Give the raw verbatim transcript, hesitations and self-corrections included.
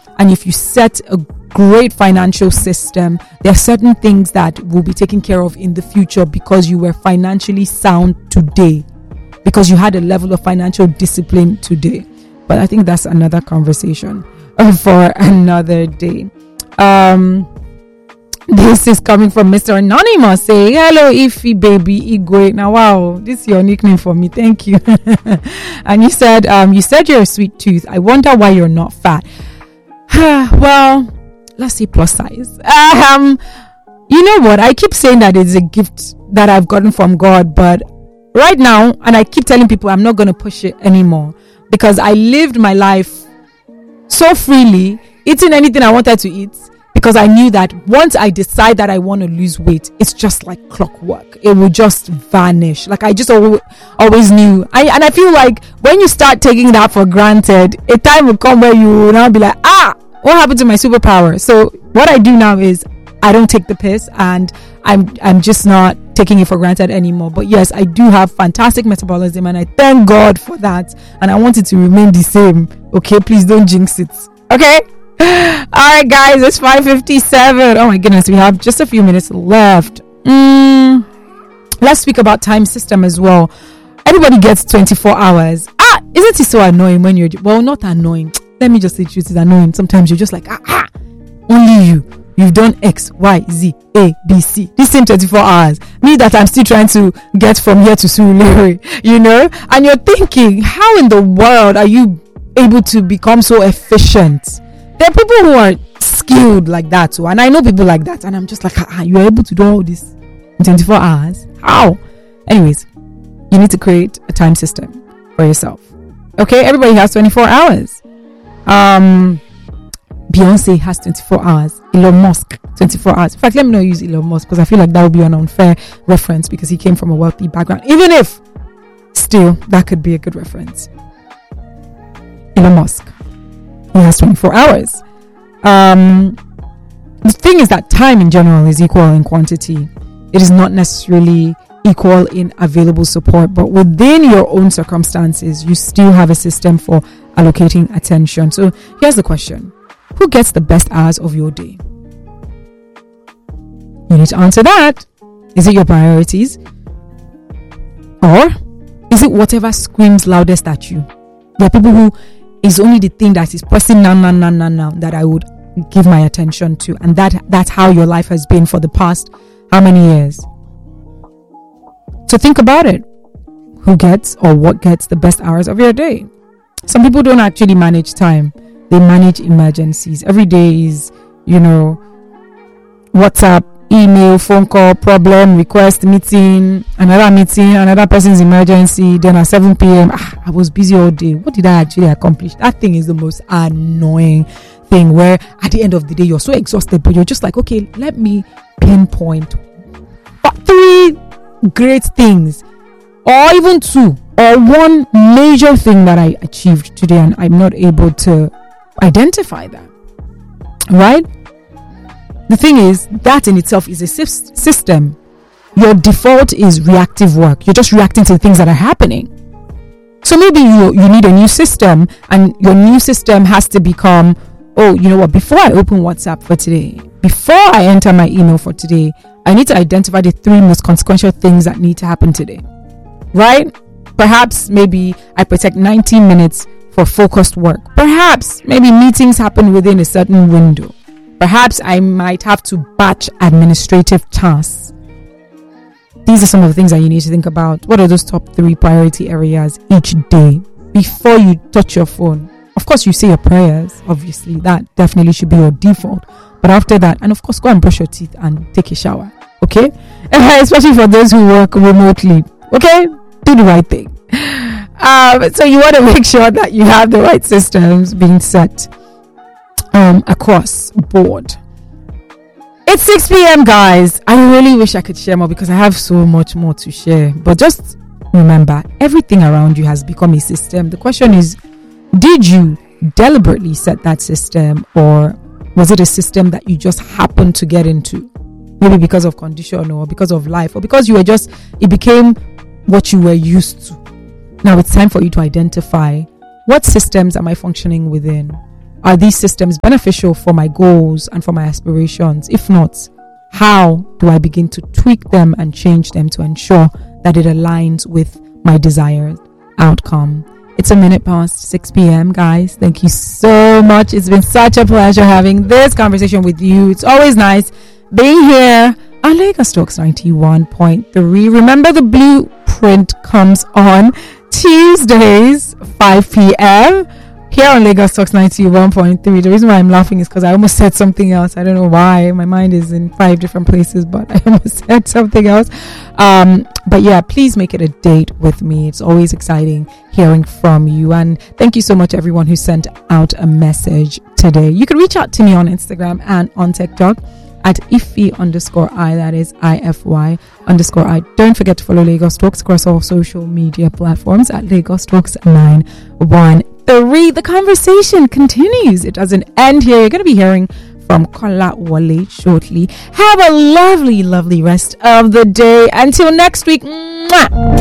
and if you set a great financial system, there are certain things that will be taken care of in the future because you were financially sound today, because you had a level of financial discipline today. But I think that's another conversation for another day. Um, this is coming from Mister Anonymous saying, hello, Ify baby Igwe. Now, wow, this is your nickname for me. Thank you. And you said, um, you said you're a sweet tooth. I wonder why you're not fat. Well, let's see plus size. Um, you know what? I keep saying that it's a gift that I've gotten from God, but right now, and I keep telling people I'm not going to push it anymore because I lived my life so freely, eating anything I wanted to eat, because I knew that once I decide that I want to lose weight, it's just like clockwork. It will just vanish. Like I just al- always knew. I and I feel like when you start taking that for granted, a time will come where you will now be like, ah, what happened to my superpower? So what I do now is I don't take the piss, and I'm I'm just not taking it for granted anymore. But yes, I do have fantastic metabolism, and I thank God for that. And I want it to remain the same. Okay, please don't jinx it. Okay. All right, guys, it's five fifty-seven. Oh my goodness, we have just a few minutes left. Mm, let's speak about time system as well. Everybody gets twenty-four hours. Ah, isn't it so annoying when you're well, not annoying. Let me just say truth is annoying. Sometimes you're just like, ah, ah, only you. You've done X, Y, Z, A, B, C. This same twenty-four hours. Me that I'm still trying to get from here to Surulere, you know? And you're thinking, how in the world are you able to become so efficient? There are people who are skilled like that too, and I know people like that, and I'm just like, ah, you're able to do all this in twenty-four hours? How? Anyways, you need to create a time system for yourself. Okay, everybody has twenty-four hours. Um, Beyonce has twenty-four hours. Elon Musk twenty-four hours. In fact, let me not use Elon Musk because I feel like that would be an unfair reference because he came from a wealthy background. Even if, still, that could be a good reference. Elon Musk. He has twenty-four hours. Um, the thing is that time in general is equal in quantity. It is not necessarily equal in available support, but within your own circumstances, you still have a system for allocating attention. So here's the question. Who gets the best hours of your day? You need to answer that. Is it your priorities? Or is it whatever screams loudest at you? There are people who is only the thing that is pressing now, now, now, now, now that I would give my attention to. And that that's how your life has been for the past how many years? So think about it. Who gets or what gets the best hours of your day? Some people don't actually manage time. They manage emergencies. Every day is, you know, WhatsApp, email, phone call, problem, request, meeting, another meeting, another person's emergency. Then at seven p.m., ah, I was busy all day. What did I actually accomplish? That thing is the most annoying thing where at the end of the day, you're so exhausted, but you're just like, okay, let me pinpoint three great things, or even two, or one major thing that I achieved today, and I'm not able to identify that. Right? The thing is, that in itself is a system. Your default is reactive work. You're just reacting to the things that are happening. So maybe you you need a new system, and your new system has to become, oh, you know what, before I open WhatsApp for today, before I enter my email for today, I need to identify the three most consequential things that need to happen today. Right? Perhaps maybe I protect ninety minutes for focused work. Perhaps maybe meetings happen within a certain window. Perhaps I might have to batch administrative tasks. These are some of the things that you need to think about. What are those top three priority areas each day before you touch your phone? Of course, you say your prayers. Obviously, that definitely should be your default. But after that, and of course, go and brush your teeth and take a shower. Okay? Especially for those who work remotely. Okay? Do the right thing. Um, so you want to make sure that you have the right systems being set um, across board. It's six p.m. guys. I really wish I could share more because I have so much more to share. But just remember, everything around you has become a system. The question is, did you deliberately set that system, or was it a system that you just happened to get into? Maybe because of condition or because of life or because you were just, it became what you were used to. Now it's time for you to identify, what systems am I functioning within? are these systems beneficial for my goals and for my aspirations? If not, how do I begin to tweak them and change them to ensure that it aligns with my desired outcome? It's a minute past six p.m. guys. Thank you so much. It's been such a pleasure having this conversation with you. It's always nice being here on Lagos Talks ninety-one point three. Remember, the blueprint comes on Tuesdays, five p.m. here on Lagos Talks ninety-one point three. The reason why I'm laughing is because I almost said something else. I don't know why. My mind is in five different places, but I almost said something else. Um, but yeah, please make it a date with me. It's always exciting hearing from you. And thank you so much, everyone who sent out a message today. You can reach out to me on Instagram and on TikTok at Ify underscore I, that is I F Y underscore I. Don't forget to follow Lagos Talks across all social media platforms at Lagos Talks nine one three. The conversation continues. It doesn't end here. You're going to be hearing from Kola Wale shortly. Have a lovely, lovely rest of the day. Until next week. Mwah!